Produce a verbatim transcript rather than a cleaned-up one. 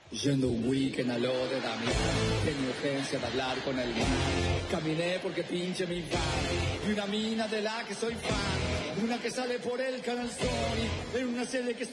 Yendo un weekend al lo de Damián, tenía urgencia de hablar con el man. Caminé porque pinche mi fan, y una mina de la que soy fan, una que sale por el canal Sony, en una serie que